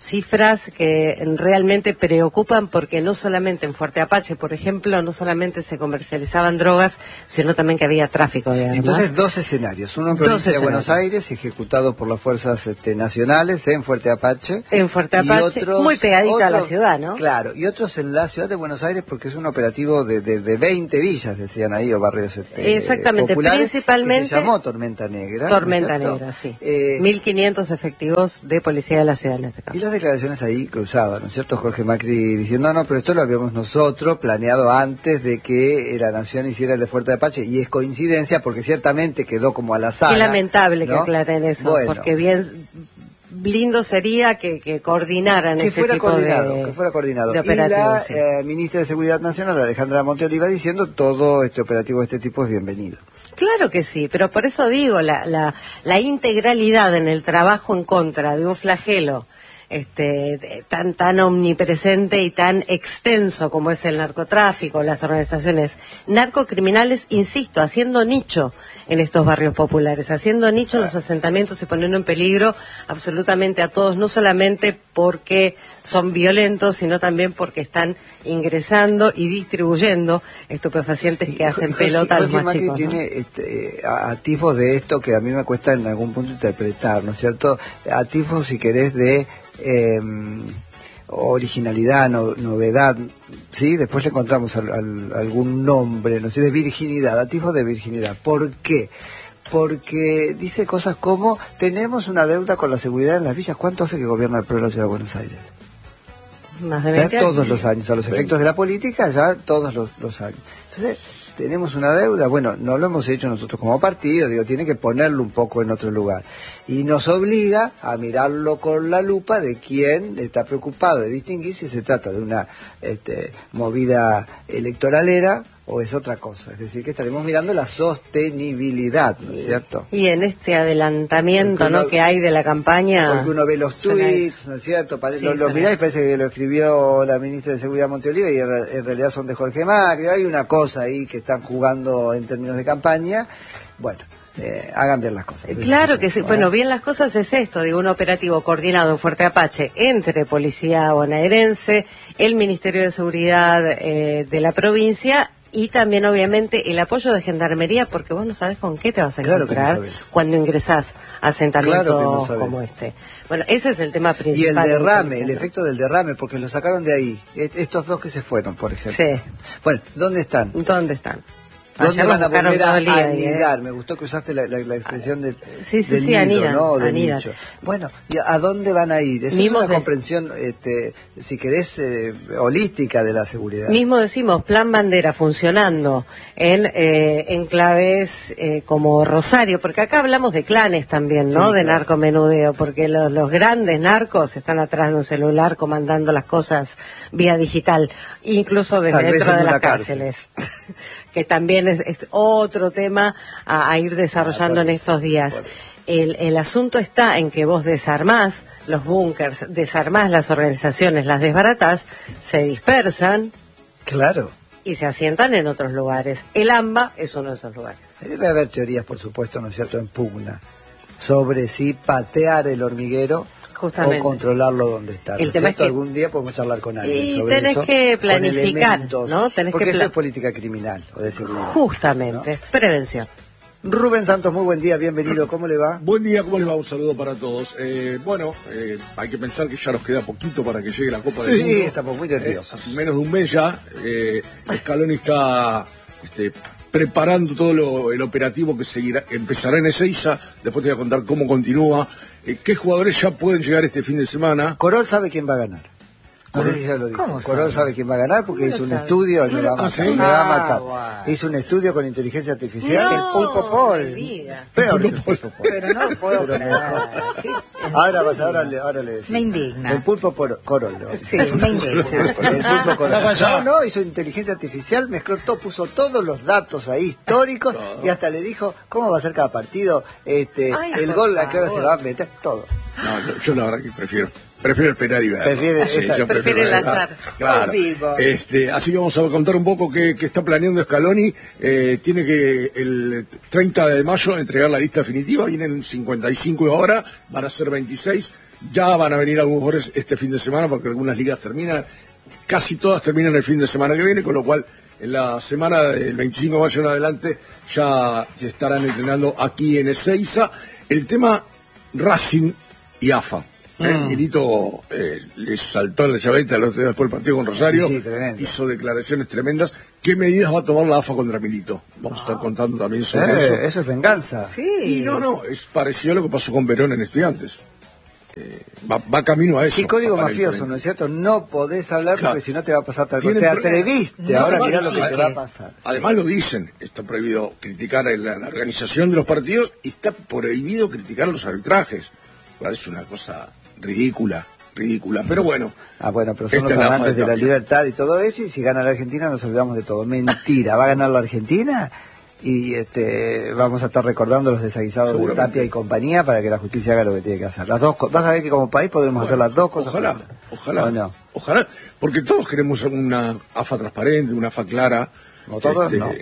Speaker 4: cifras que realmente preocupan porque no solamente en Fuerte Apache, por ejemplo, no solamente se comercializaban drogas, sino también que había tráfico de armas.
Speaker 1: Entonces, dos escenarios. Uno en provincia de Buenos Aires, ejecutado por las fuerzas este, nacionales en Fuerte Apache.
Speaker 4: En Fuerte Apache, otros, muy pegadita otros, a la ciudad, ¿no?
Speaker 1: Claro, y otros en la ciudad de Buenos Aires porque es un operativo de, de, de veinte villas, decían ahí, o barrios este,
Speaker 4: Exactamente,
Speaker 1: populares,
Speaker 4: principalmente.
Speaker 1: Que se llamó Tormenta Negra.
Speaker 4: Tormenta
Speaker 1: ¿no
Speaker 4: Negra, sí.
Speaker 1: Eh,
Speaker 4: mil quinientos efectivos de policía de la ciudad en este caso.
Speaker 1: Y las declaraciones ahí cruzadas, ¿no es cierto? Jorge Macri diciendo, no, no, pero esto lo habíamos nosotros planeado antes de que la Nación hiciera el de Fuerte Apache, y es coincidencia porque ciertamente quedó como al azar.
Speaker 4: Qué lamentable, ¿no?, que aclaren eso,
Speaker 1: bueno,
Speaker 4: porque bien lindo sería que, que coordinaran
Speaker 1: que
Speaker 4: este
Speaker 1: fuera
Speaker 4: tipo
Speaker 1: coordinado,
Speaker 4: de
Speaker 1: que fuera coordinado.
Speaker 4: de
Speaker 1: y la
Speaker 4: sí.
Speaker 1: eh, ministra de Seguridad Nacional, Alejandra Monteoliva, diciendo todo este operativo de este tipo es bienvenido.
Speaker 4: Claro que sí, pero por eso digo, la, la, la integralidad en el trabajo en contra de un flagelo este, tan, tan omnipresente y tan extenso como es el narcotráfico, las organizaciones narcocriminales, insisto, haciendo nicho en estos barrios populares, haciendo nicho en los asentamientos y poniendo en peligro absolutamente a todos, no solamente porque son violentos, sino también porque están ingresando y distribuyendo estupefacientes que hacen pelota a los más chicos, ¿no?
Speaker 1: Tiene este, atisbos de esto que a mí me cuesta en algún punto interpretar, ¿no es cierto? Atisbos, si querés, de eh, originalidad, no, novedad, ¿sí? Después le encontramos al, al, algún nombre, no sé, de virginidad, atisbos de virginidad. ¿Por qué? Porque dice cosas como, tenemos una deuda con la seguridad en las villas. ¿Cuánto hace que gobierna el pueblo de la Ciudad de Buenos Aires?
Speaker 4: Más de veinte
Speaker 1: ya todos
Speaker 4: años.
Speaker 1: los años, a los efectos de la política, ya todos los, los años. Entonces, tenemos una deuda, bueno, no lo hemos hecho nosotros como partido, digo, tiene que ponerlo un poco en otro lugar. Y nos obliga a mirarlo con la lupa de quién está preocupado de distinguir si se trata de una este, movida electoralera o es otra cosa. Es decir, que estaremos mirando la sostenibilidad, ¿no es cierto?
Speaker 4: Y en este adelantamiento,
Speaker 1: uno,
Speaker 4: ¿no?, que hay de la campaña.
Speaker 1: Porque uno ve los tweets, ¿no es cierto? Pare,
Speaker 4: sí,
Speaker 1: los lo mirá y parece que lo escribió la ministra de Seguridad Monteoliva y en, en realidad son de Jorge Macri. Hay una cosa ahí que están jugando en términos de campaña. Bueno, eh, hagan bien las cosas.
Speaker 4: Claro que sí. Bueno, bien las cosas es esto, digo, un operativo coordinado en Fuerte Apache entre Policía Bonaerense, el Ministerio de Seguridad eh, de la provincia y también, obviamente, el apoyo de Gendarmería, porque vos no sabés con qué te vas a
Speaker 1: claro
Speaker 4: encontrar
Speaker 1: no
Speaker 4: cuando ingresás a asentamientos
Speaker 1: claro no
Speaker 4: como este. Bueno, ese es el tema principal.
Speaker 1: Y el derrame, el efecto del derrame, porque lo sacaron de ahí. Estos dos que se fueron, por ejemplo.
Speaker 4: Sí.
Speaker 1: Bueno, ¿dónde están?
Speaker 4: ¿Dónde están?
Speaker 1: ¿Dónde van a volver a
Speaker 4: día,
Speaker 1: anidar?
Speaker 4: ¿eh?
Speaker 1: Me gustó que usaste la, la, la expresión de,
Speaker 4: sí, sí,
Speaker 1: del
Speaker 4: sí,
Speaker 1: nido,
Speaker 4: anidan,
Speaker 1: ¿no? Del
Speaker 4: anidan.
Speaker 1: nicho. Bueno, ¿y a dónde van a ir? Eso
Speaker 4: Mismos
Speaker 1: es una
Speaker 4: de...
Speaker 1: comprensión, este, si querés, eh, holística de la seguridad.
Speaker 4: Mismo decimos, Plan Bandera funcionando en eh, enclaves eh, como Rosario, porque acá hablamos de clanes también, ¿no?
Speaker 1: Sí,
Speaker 4: de
Speaker 1: claro.
Speaker 4: narcomenudeo, porque los, los grandes narcos están atrás de un celular comandando las cosas vía digital, incluso desde
Speaker 1: Tal vez
Speaker 4: dentro
Speaker 1: en
Speaker 4: de
Speaker 1: una
Speaker 4: las
Speaker 1: cárcel.
Speaker 4: cárceles. Que también es, es otro tema a, a ir desarrollando
Speaker 1: Ah,
Speaker 4: en estos días.
Speaker 1: bueno.
Speaker 4: El, el asunto está en que vos desarmás los búnkers, desarmás las organizaciones, las desbaratás, se dispersan
Speaker 1: Claro.
Speaker 4: y se asientan en otros lugares. El AMBA es uno de esos lugares.
Speaker 1: Debe haber teorías, por supuesto, ¿no es cierto?, en pugna, sobre si patear el hormiguero
Speaker 4: Justamente.
Speaker 1: o controlarlo donde está.
Speaker 4: El
Speaker 1: ¿No es
Speaker 4: tema es
Speaker 1: cierto?
Speaker 4: que-
Speaker 1: Algún día podemos charlar con alguien
Speaker 4: Y
Speaker 1: sobre
Speaker 4: tenés
Speaker 1: eso,
Speaker 4: que
Speaker 1: con
Speaker 4: planificar,
Speaker 1: elementos,
Speaker 4: ¿no? Tenés
Speaker 1: porque
Speaker 4: que
Speaker 1: eso
Speaker 4: pla-
Speaker 1: es política criminal o de seguridad.
Speaker 4: Justamente, prevención.
Speaker 1: Rubén Santos, muy buen día, bienvenido, ¿cómo le va?
Speaker 5: Buen día, ¿cómo les va? Un saludo para todos. Eh, bueno, eh, hay que pensar que ya nos queda poquito para que llegue la Copa del
Speaker 1: Sí,
Speaker 5: Mundo.
Speaker 1: estamos muy
Speaker 5: Eh,
Speaker 1: nerviosos.
Speaker 5: hace menos de un mes ya, eh, Scaloni está este, preparando todo lo, el operativo que seguirá, empezará en Ezeiza. Después te voy a contar cómo continúa, eh, qué jugadores ya pueden llegar este fin de semana.
Speaker 1: Corol sabe quién va a ganar. No sé si ya lo dijo.
Speaker 2: ¿Cómo
Speaker 1: Corol
Speaker 2: sabe?
Speaker 1: sabe quién va a ganar porque
Speaker 4: ¿Cómo
Speaker 1: hizo
Speaker 4: lo
Speaker 1: un
Speaker 4: sabe?
Speaker 1: estudio, me va a
Speaker 5: Ah,
Speaker 1: matar.
Speaker 5: ¿sí?
Speaker 1: Me va a matar.
Speaker 2: Ah, bueno.
Speaker 1: Hizo un estudio con inteligencia artificial.
Speaker 2: el pulpo Paul.
Speaker 4: mi vida.
Speaker 1: Peor que el pulpo Paul.
Speaker 2: Pero no puedo
Speaker 1: Pero
Speaker 2: creer. ¿En
Speaker 1: Ahora, vas,
Speaker 2: serio?
Speaker 1: ahora, le, ahora le decimos.
Speaker 2: Me indigna.
Speaker 1: El pulpo por, Corol. ¿no?
Speaker 2: Sí, me indigna.
Speaker 1: El pulpo Corol. No, no, hizo inteligencia artificial, mezcló todo, puso todos los datos ahí históricos y hasta le dijo cómo va a ser cada partido, este,
Speaker 4: Ay,
Speaker 1: el
Speaker 4: por
Speaker 1: gol a qué hora se
Speaker 4: favor.
Speaker 1: va a meter, todo.
Speaker 5: No, yo, yo la verdad que prefiero. Prefiero esperar y ver.
Speaker 1: Prefiere,
Speaker 5: sí,
Speaker 1: esa,
Speaker 5: yo
Speaker 4: prefiere
Speaker 5: prefiero
Speaker 4: el
Speaker 5: ver.
Speaker 4: azar.
Speaker 5: Claro. Este, así que vamos a contar un poco qué, qué está planeando Scaloni. Eh, tiene que el treinta de mayo entregar la lista definitiva. Vienen cincuenta y cinco ahora, van a ser veintiséis. Ya van a venir algunos jugadores este fin de semana porque algunas ligas terminan. Casi todas terminan el fin de semana que viene, con lo cual en la semana del veinticinco de mayo en adelante ya se estarán entrenando aquí en Ezeiza. El tema Racing y A F A. ¿eh?
Speaker 1: Mm.
Speaker 5: Milito eh, le saltó en la chaveta los días después del partido con Rosario,
Speaker 1: Sí, sí, tremendo.
Speaker 5: hizo declaraciones tremendas. ¿Qué medidas va a tomar la A F A contra Milito? Vamos a estar contando también sobre
Speaker 1: Eh,
Speaker 5: eso.
Speaker 1: eso es venganza.
Speaker 2: Sí.
Speaker 5: Y no, no, es parecido a lo que pasó con Verón en Estudiantes. Eh, va, va camino a eso.
Speaker 1: Sí, código
Speaker 5: aparentemente.
Speaker 1: mafioso, ¿no es cierto? No podés hablar
Speaker 5: Claro.
Speaker 1: porque si no te va a pasar tal cosa.
Speaker 5: Tienen
Speaker 1: Te
Speaker 5: pro-
Speaker 1: atreviste,
Speaker 2: No,
Speaker 1: ahora
Speaker 2: no,
Speaker 1: mirá
Speaker 2: no,
Speaker 1: lo que
Speaker 2: no,
Speaker 1: te va a
Speaker 2: es-
Speaker 1: pasar.
Speaker 5: Además lo dicen, está prohibido criticar la, la organización de los partidos y está prohibido criticar los arbitrajes. Es una cosa ridícula, ridícula. Pero bueno,
Speaker 1: Ah, bueno, pero son
Speaker 5: esta
Speaker 1: los
Speaker 5: es la
Speaker 1: amantes
Speaker 5: falta
Speaker 1: de la
Speaker 5: también.
Speaker 1: libertad y todo eso, y si gana la Argentina nos olvidamos de todo. Mentira, va a ganar la Argentina y este vamos a estar recordando los desaguisados de
Speaker 5: Seguramente.
Speaker 1: Tapia y compañía para que la justicia haga lo que tiene que hacer. Las dos co- vas a ver que como país podemos hacer las dos cosas.
Speaker 5: Ojalá,
Speaker 1: juntas.
Speaker 5: ojalá,
Speaker 1: ¿O no?
Speaker 5: ojalá, porque todos queremos una A F A transparente, una A F A clara.
Speaker 1: O todos, no.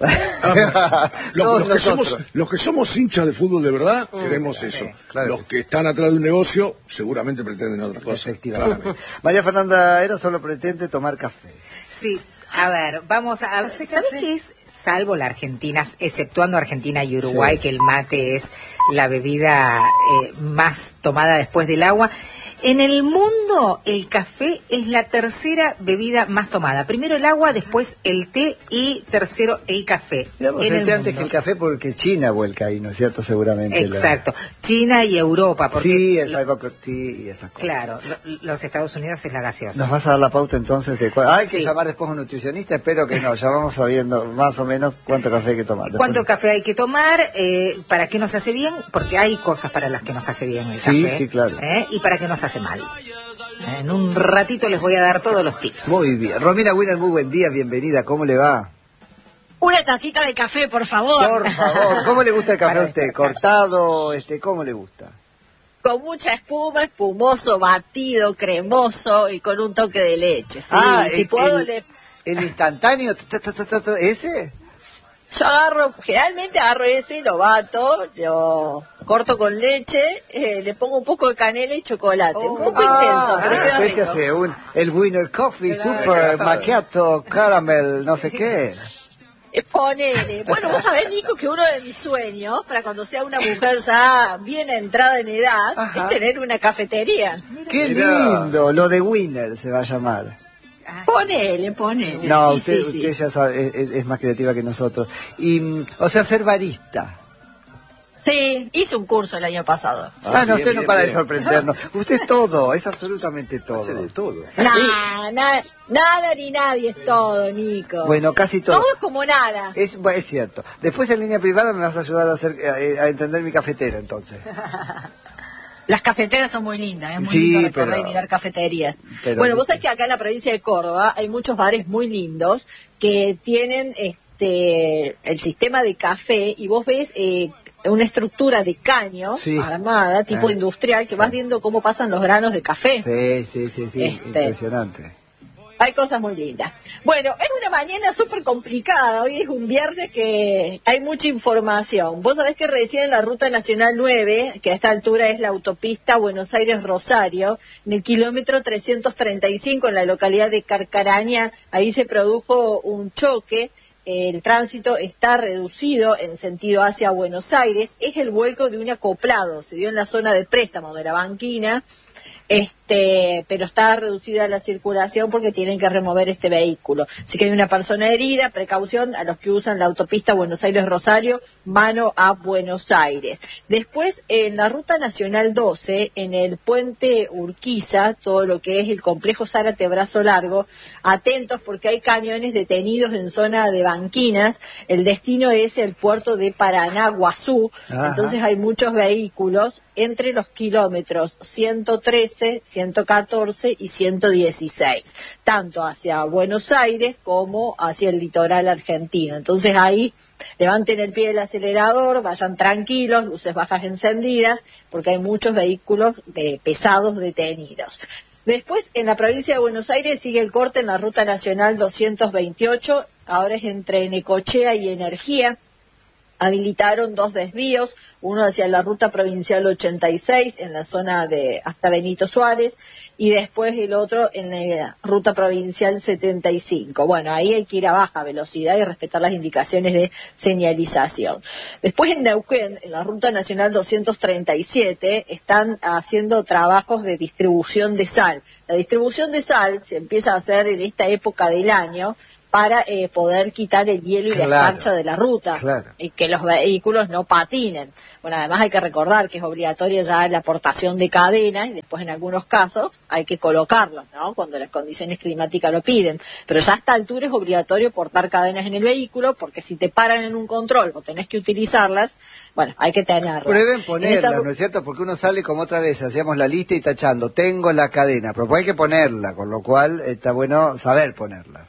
Speaker 5: Ah, los,
Speaker 1: Todos
Speaker 5: los que somos,
Speaker 1: nosotros.
Speaker 5: los que somos hinchas de fútbol de verdad queremos eso.
Speaker 1: claro
Speaker 5: los
Speaker 1: que
Speaker 5: que están atrás de un negocio seguramente pretenden otra cosa.
Speaker 1: Efectivamente.
Speaker 5: claramente.
Speaker 1: María Fernanda Era solo pretende tomar café.
Speaker 2: Sí, a ver, vamos a... ¿Sabes qué es? Salvo la Argentina, exceptuando Argentina y Uruguay,
Speaker 1: Sí.
Speaker 2: que el mate es la bebida eh, más tomada después del agua. En el mundo, el café es la tercera bebida más tomada. Primero el agua, después el té y tercero el café.
Speaker 1: Digamos,
Speaker 2: en
Speaker 1: el
Speaker 2: el
Speaker 1: té antes
Speaker 2: mundo.
Speaker 1: que el café porque China vuelca ahí, ¿no es cierto? Seguramente. la-
Speaker 2: Exacto. China y Europa, porque...
Speaker 1: Sí, el
Speaker 2: lo-
Speaker 1: five o'clock tea y estas cosas.
Speaker 2: Claro, lo- los Estados Unidos es la gaseosa.
Speaker 1: ¿Nos vas a dar la pauta entonces de cuál? Hay que
Speaker 2: Sí.
Speaker 1: llamar después a un nutricionista, espero que no, ya vamos sabiendo más o menos cuánto café hay que tomar. Después-
Speaker 2: ¿Cuánto café hay que tomar? Eh, ¿Para qué nos hace bien? Porque hay cosas para las que nos hace bien el
Speaker 1: Sí,
Speaker 2: café.
Speaker 1: sí, claro.
Speaker 2: ¿eh? Y para qué nos hace mal. En un ratito les voy a dar todos los tips.
Speaker 1: Muy bien. Romina Wiener, muy buen día, bienvenida, ¿cómo le va?
Speaker 6: Una tacita de café, por favor.
Speaker 1: Por favor, ¿cómo le gusta el café a usted? ¿Cortado? este ¿Cómo le gusta?
Speaker 6: Con mucha espuma, espumoso, batido, cremoso y con un toque de leche. Sí,
Speaker 1: ah,
Speaker 6: si
Speaker 1: el,
Speaker 6: puedo,
Speaker 1: el,
Speaker 6: le...
Speaker 1: el instantáneo, ta, ta, ta, ta, ta, ¿ese?
Speaker 6: yo agarro, generalmente agarro ese, lo bato, lo corto con leche, eh, le pongo un poco de canela y chocolate. un poco intenso, pero queda
Speaker 1: usted se
Speaker 6: rico.
Speaker 1: hace un, el Winner Coffee,
Speaker 2: Claro,
Speaker 1: Super
Speaker 2: claro.
Speaker 1: Macchiato, Caramel, no sé qué.
Speaker 6: Eh, Ponele. Bueno, vos sabés, Nico, que uno de mis sueños, para cuando sea una mujer ya bien entrada en edad,
Speaker 1: Ajá.
Speaker 6: es tener una cafetería.
Speaker 1: Qué
Speaker 3: Mirá.
Speaker 1: lindo, lo de Winner se va a llamar.
Speaker 6: Ponele, ponele.
Speaker 1: No,
Speaker 6: Sí,
Speaker 1: usted,
Speaker 6: sí, sí.
Speaker 1: usted ya sabe, es, es más creativa que nosotros. Y, mm, o sea, ser barista.
Speaker 6: Sí, hice un curso el año pasado.
Speaker 1: Ah, no,
Speaker 3: bien,
Speaker 1: usted no
Speaker 3: bien,
Speaker 1: para de
Speaker 3: bien.
Speaker 1: sorprendernos. Usted es todo, es absolutamente todo.
Speaker 3: Hace de todo.
Speaker 6: Nada, nada, nada ni nadie es todo, Nico.
Speaker 1: Bueno, casi todo.
Speaker 6: Todo es como nada.
Speaker 1: Es, bueno, es cierto. Después en línea privada me vas a ayudar a, hacer, a, a entender mi cafetera, entonces.
Speaker 6: Las cafeteras son muy lindas, es muy
Speaker 1: Sí,
Speaker 6: lindo recorrer
Speaker 1: pero-
Speaker 6: y mirar cafeterías.
Speaker 1: pero-
Speaker 6: bueno, vos sabés que acá en la provincia de Córdoba hay muchos bares muy lindos que tienen este el sistema de café y vos ves eh, una estructura de caños
Speaker 1: Sí.
Speaker 6: armada, tipo
Speaker 1: Ah.
Speaker 6: industrial, que vas viendo cómo pasan los granos de café.
Speaker 1: Sí, sí, sí, sí,
Speaker 6: Este.
Speaker 1: impresionante.
Speaker 6: Hay cosas muy lindas. Bueno, es una mañana súper complicada. Hoy es un viernes que hay mucha información. Vos sabés que recién en la Ruta Nacional nueve, que a esta altura es la autopista Buenos Aires-Rosario, en el kilómetro trescientos treinta y cinco, en la localidad de Carcarañá, ahí se produjo un choque. El tránsito está reducido en sentido hacia Buenos Aires. Es el vuelco de un acoplado. Se dio en la zona de préstamo de la banquina. Este, pero está reducida la circulación porque tienen que remover este vehículo. Así que hay una persona herida, precaución a los que usan la autopista Buenos Aires-Rosario, mano a Buenos Aires. Después, en la Ruta Nacional doce, en el puente Urquiza, todo lo que es el complejo Zárate Brazo Largo, atentos porque hay camiones detenidos en zona de banquinas. El destino es el puerto de Paraná, Guazú.
Speaker 1: Ajá.
Speaker 6: Entonces hay muchos vehículos entre los kilómetros ciento tres trece, ciento catorce y ciento dieciséis, tanto hacia Buenos Aires como hacia el litoral argentino. Entonces ahí levanten el pie del acelerador, vayan tranquilos, luces bajas encendidas, porque hay muchos vehículos de, pesados detenidos. Después, en la provincia de Buenos Aires sigue el corte en la Ruta Nacional doscientos veintiocho, ahora es entre Necochea y Energía. Habilitaron dos desvíos, uno hacia la Ruta Provincial ochenta y seis, en la zona de hasta Benito Suárez, y después el otro en la Ruta Provincial setenta y cinco. Bueno, ahí hay que ir a baja velocidad y respetar las indicaciones de señalización. Después en Neuquén, en la Ruta Nacional doscientos treinta y siete, están haciendo trabajos de distribución de sal. La distribución de sal se empieza a hacer en esta época del año, para eh, poder quitar el hielo y
Speaker 1: claro,
Speaker 6: la escarcha de la ruta,
Speaker 1: claro,
Speaker 6: y que los vehículos no patinen. Bueno, además hay que recordar que es obligatoria ya la aportación de cadenas, y después en algunos casos hay que colocarlos, ¿no?, cuando las condiciones climáticas lo piden. Pero ya a esta altura es obligatorio portar cadenas en el vehículo, porque si te paran en un control o tenés que utilizarlas, bueno, hay que tenerlas.
Speaker 1: Prueben ponerlas,
Speaker 6: esta...
Speaker 1: ¿no es cierto? Porque uno sale como otra vez, hacíamos la lista y tachando, tengo la cadena, pero hay que ponerla, con lo cual está bueno saber ponerla.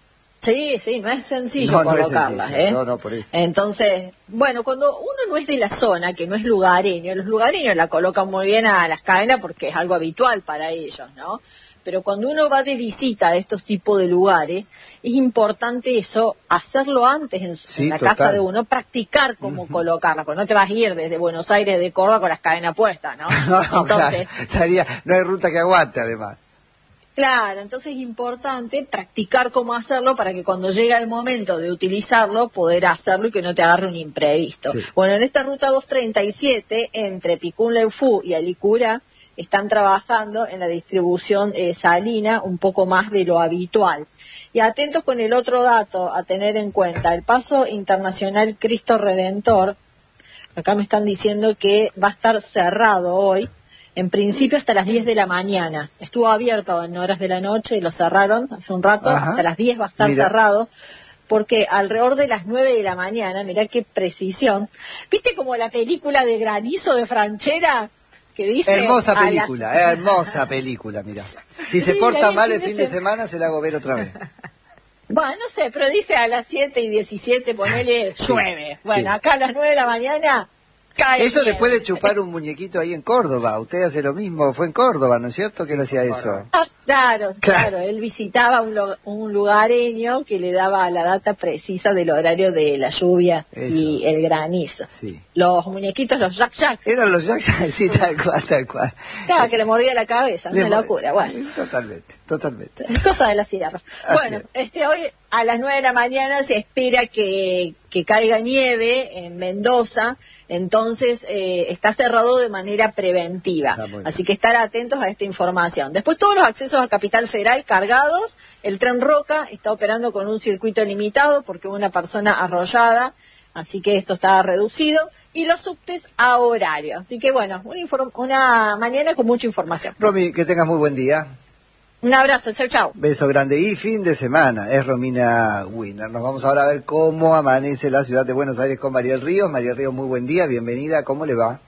Speaker 6: Sí, sí, no es sencillo
Speaker 1: no, no
Speaker 6: colocarlas,
Speaker 1: es sencillo.
Speaker 6: ¿eh?
Speaker 1: No, no, por eso.
Speaker 6: Entonces, bueno, cuando uno no es de la zona, que no es lugareño, los lugareños la colocan muy bien a las cadenas porque es algo habitual para ellos, ¿no? Pero cuando uno va de visita a estos tipos de lugares, es importante eso, hacerlo antes en, su,
Speaker 1: sí,
Speaker 6: en la
Speaker 1: total.
Speaker 6: casa de uno, practicar cómo uh-huh. colocarla, porque no te vas a ir desde Buenos Aires, de Córdoba, con las cadenas puestas, ¿no?
Speaker 1: no, no
Speaker 6: Entonces,
Speaker 1: claro, estaría, no hay ruta que aguante, además.
Speaker 6: Claro, entonces es importante practicar cómo hacerlo para que cuando llega el momento de utilizarlo, poder hacerlo y que no te agarre un imprevisto. Sí. Bueno, en esta ruta doscientos treinta y siete, entre Picún-Leufú y Alicurá, están trabajando en la distribución eh, salina un poco más de lo habitual. Y atentos con el otro dato a tener en cuenta, el paso internacional Cristo Redentor, acá me están diciendo que va a estar cerrado hoy, en principio hasta las diez de la mañana. Estuvo abierto en horas de la noche y lo cerraron hace un rato. Ajá. Hasta las diez va a estar Mira. cerrado, porque alrededor de las nueve de la mañana, mirá qué precisión, ¿viste como la película de Granizo de Franchella? Que dice
Speaker 1: hermosa película, las... hermosa película, mirá. Si se sí, porta mal el fin de semana, se la hago ver otra vez.
Speaker 6: Bueno, no sé, pero dice a las siete y diecisiete, ponele, llueve. Sí, bueno, sí. Acá a las nueve de la mañana...
Speaker 1: Eso después de chupar un muñequito ahí en Córdoba. Usted hace lo mismo, fue en Córdoba, ¿no es cierto? Que no hacía eso.
Speaker 6: Ah, claro, claro, claro. Él visitaba un, un lugareño que le daba la data precisa del horario de la lluvia eso. Y el granizo. Sí. Los muñequitos, los Jack Jack.
Speaker 1: Eran los Jack Jack, sí, tal cual, tal cual.
Speaker 6: Claro, que le mordía la cabeza, le una locura. Bueno.
Speaker 1: Totalmente, totalmente.
Speaker 6: Es cosa de la sierra. Así bueno, es. este hoy a las nueve de la mañana se espera que, que caiga nieve en Mendoza. Entonces eh, está cerrado de manera preventiva, así que estar atentos a esta información. Después todos los accesos a Capital Federal cargados, el tren Roca está operando con un circuito limitado porque hubo una persona arrollada, así que esto está reducido, y los subtes a horario. Así que bueno, una, inform- una mañana con mucha información.
Speaker 1: Romy, que tengas muy buen día.
Speaker 6: Un abrazo, chau, chau.
Speaker 1: Beso grande y fin de semana. Es Romina Winner. Nos vamos ahora a ver cómo amanece la ciudad de Buenos Aires con Mariel Ríos. Mariel Ríos, muy buen día, bienvenida. ¿Cómo le va?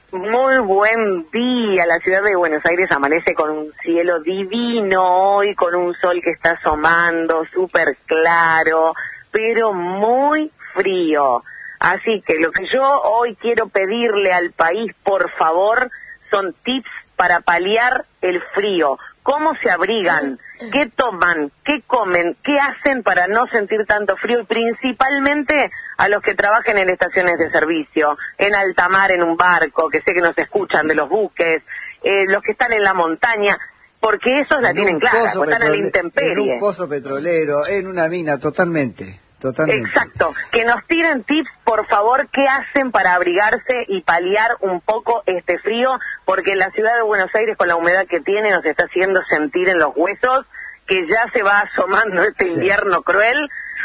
Speaker 7: Muy buen día. La ciudad de Buenos Aires amanece con un cielo divino hoy, con un sol que está asomando, súper claro, pero muy frío. Así que lo que yo hoy quiero pedirle al país, por favor, son tips para paliar el frío. ¿Cómo se abrigan? ¿Qué toman? ¿Qué comen? ¿Qué hacen para no sentir tanto frío? Y principalmente a los que trabajan en estaciones de servicio, en alta mar, en un barco, que sé que nos escuchan de los buques, eh, los que están en la montaña, porque esos la tienen clara, porque están a la intemperie.
Speaker 1: En un pozo petrolero, en una mina, totalmente. Totalmente.
Speaker 7: Exacto, que nos tiren tips, por favor, qué hacen para abrigarse y paliar un poco este frío, porque la ciudad de Buenos Aires, con la humedad que tiene, nos está haciendo sentir en los huesos que ya se va asomando este sí. invierno cruel,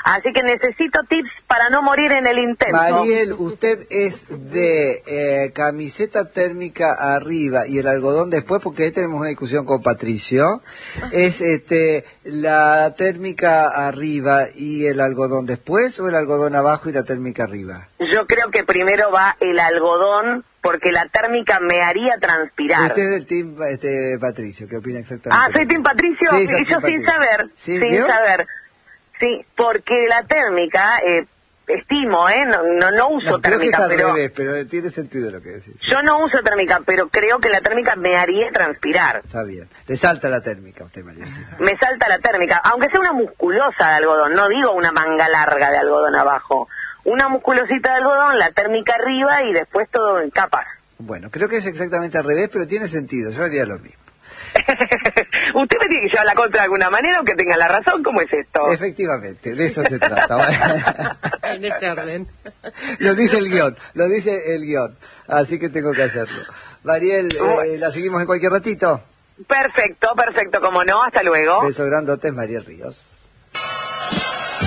Speaker 7: Así que necesito tips para no morir en el intento.
Speaker 1: Mariel, usted es de eh, camiseta térmica arriba y el algodón después, porque ahí tenemos una discusión con Patricio. ¿Es este la térmica arriba y el algodón después o el algodón abajo y la térmica arriba?
Speaker 7: Yo creo que primero va el algodón, porque la térmica me haría transpirar.
Speaker 1: Usted es del team este, Patricio, ¿qué opina exactamente?
Speaker 7: Ah, ¿soy team Patricio?
Speaker 1: Sí,
Speaker 7: Y
Speaker 1: soy
Speaker 7: yo
Speaker 1: team
Speaker 7: sin
Speaker 1: Patricio.
Speaker 7: saber,
Speaker 1: ¿Sí,
Speaker 7: sin
Speaker 1: vio?
Speaker 7: saber. Sí, porque la térmica, eh, estimo, ¿eh? No, no, no uso
Speaker 1: No, creo que es
Speaker 7: térmica,
Speaker 1: al
Speaker 7: pero...
Speaker 1: revés, pero tiene sentido lo que decís.
Speaker 7: Yo no uso térmica, pero creo que la térmica me haría transpirar.
Speaker 1: Está bien. Le salta la térmica a usted, María.
Speaker 7: Me salta la térmica, aunque sea una musculosa de algodón, no digo una manga larga de algodón abajo. Una musculosita de algodón, la térmica arriba y después todo en capas.
Speaker 1: Bueno, creo que es exactamente al revés, pero tiene sentido. Yo haría lo mismo.
Speaker 7: ¿Usted me tiene que llevar la contra de alguna manera o que tenga la razón? ¿Cómo es esto?
Speaker 1: Efectivamente, de eso se trata.
Speaker 4: En ese orden.
Speaker 1: Lo dice el guión, lo dice el guión. Así que tengo que hacerlo. Mariel, eh, ¿la seguimos en cualquier ratito?
Speaker 7: Perfecto, perfecto, como no, hasta luego.
Speaker 1: Beso grandotes, Mariel Ríos.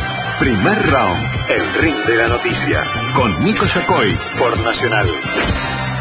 Speaker 8: Primer round, el ring de la noticia, con Nico Yacoy, por Nacional.